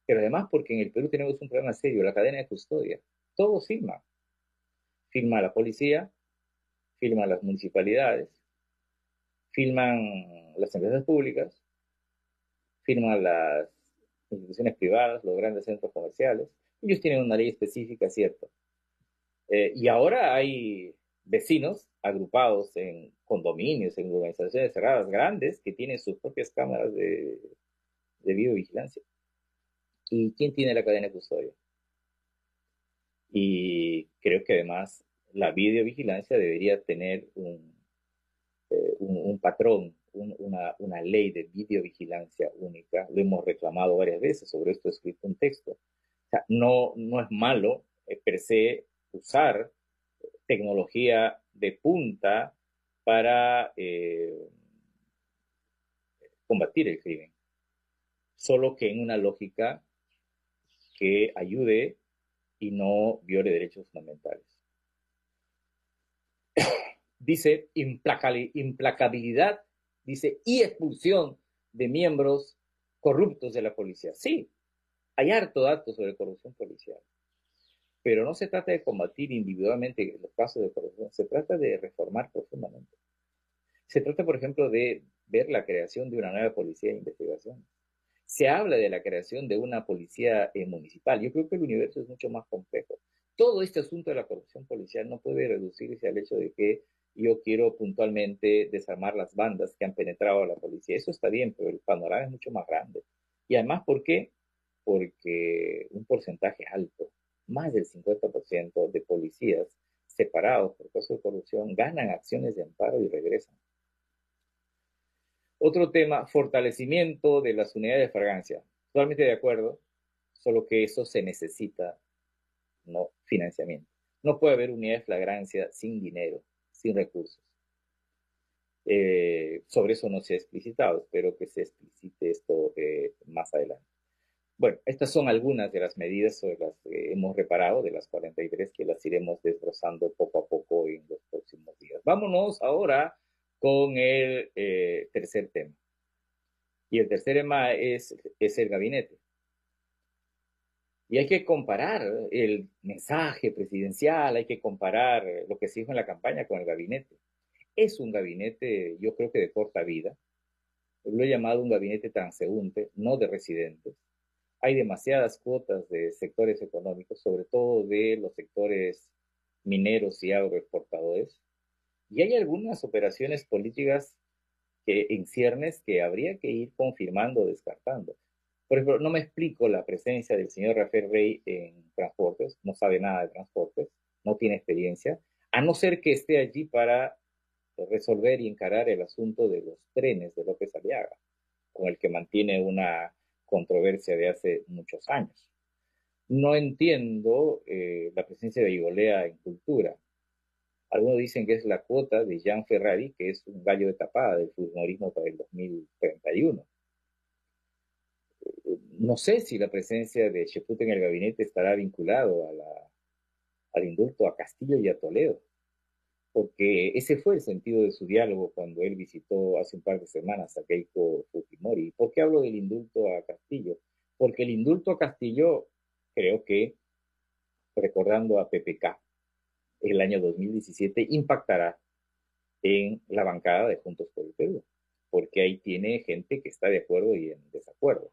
pero además porque en el Perú tenemos un problema serio, la cadena de custodia. Todo firma. Firma la policía, firma las municipalidades, firman las empresas públicas, firman las instituciones privadas, los grandes centros comerciales. Ellos tienen una ley específica, cierto. Y ahora hay vecinos agrupados en condominios, en urbanizaciones cerradas grandes, que tienen sus propias cámaras de videovigilancia. ¿Y quién tiene la cadena de custodia? Y creo que además la videovigilancia debería tener un patrón, una ley de videovigilancia única. Lo hemos reclamado varias veces, sobre esto he escrito un texto. O sea, no es malo per se usar tecnología de punta para combatir el crimen, solo que en una lógica que ayude y no viole derechos fundamentales. Dice implacabilidad, dice, y expulsión de miembros corruptos de la policía. Sí, hay harto datos sobre corrupción policial, pero no se trata de combatir individualmente los casos de corrupción, se trata de reformar profundamente. Se trata, por ejemplo, de ver la creación de una nueva policía de investigación. Se habla de la creación de una policía municipal. Yo creo que el universo es mucho más complejo. Todo este asunto de la corrupción policial no puede reducirse al hecho de que yo quiero puntualmente desarmar las bandas que han penetrado a la policía. Eso está bien, pero el panorama es mucho más grande. Y además, ¿por qué? Porque un porcentaje alto, más del 50% de policías separados por casos de corrupción ganan acciones de amparo y regresan. Otro tema, fortalecimiento de las unidades de fragancia. Totalmente de acuerdo, solo que eso se necesita, no financiamiento. No puede haber unidad de flagrancia sin dinero, sin recursos. Sobre eso no se ha explicitado, espero que se explicite esto más adelante. Bueno, estas son algunas de las medidas sobre las que hemos reparado, de las 43, que las iremos desglosando poco a poco en los próximos días. Vámonos ahora con el tercer tema. Y el tercer tema es el gabinete. Y hay que comparar el mensaje presidencial, hay que comparar lo que se dijo en la campaña con el gabinete. Es un gabinete, yo creo que de corta vida. Lo he llamado un gabinete transeúnte, no de residentes. Hay demasiadas cuotas de sectores económicos, sobre todo de los sectores mineros y agroexportadores. Y hay algunas operaciones políticas en ciernes que habría que ir confirmando o descartando. Por ejemplo, no me explico la presencia del señor Rafael Rey en transportes, no sabe nada de transportes, no tiene experiencia, a no ser que esté allí para resolver y encarar el asunto de los trenes de López Aliaga, con el que mantiene una controversia de hace muchos años. No entiendo la presencia de Igolea en cultura. Algunos dicen que es la cuota de Jean Ferrari, que es un gallo de tapada del fujimorismo para el 2031. No sé si la presencia de Cheput en el gabinete estará vinculado al indulto a Castillo y a Toledo, porque ese fue el sentido de su diálogo cuando él visitó hace un par de semanas a Keiko Fujimori. ¿Por qué hablo del indulto a Castillo? Porque el indulto a Castillo, creo que, recordando a PPK, el año 2017, impactará en la bancada de Juntos por el Perú, porque ahí tiene gente que está de acuerdo y en desacuerdo.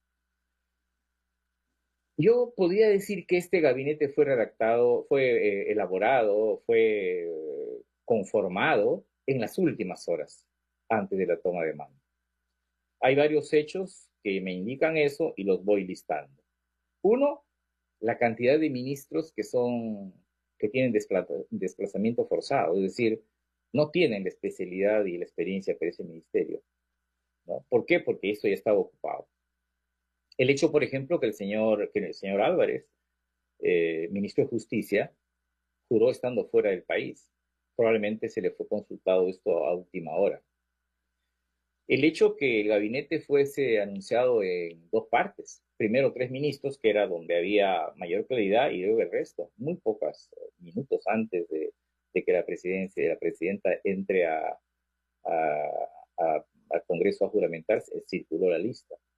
Yo podría decir que este gabinete fue redactado, fue elaborado, fue conformado en las últimas horas antes de la toma de mando. Hay varios hechos que me indican eso y los voy listando. Uno, la cantidad de ministros que tienen desplazamiento forzado, es decir, no tienen la especialidad y la experiencia para ese ministerio, ¿no? ¿Por qué? Porque esto ya estaba ocupado. El hecho, por ejemplo, que el señor Álvarez, ministro de Justicia, juró estando fuera del país. Probablemente se le fue consultado esto a última hora. El hecho que el gabinete fuese anunciado en dos partes. Primero 3 ministros, que era donde había mayor claridad, y luego el resto, muy pocos minutos antes de que la presidenta entre al Congreso a juramentar, circuló la lista.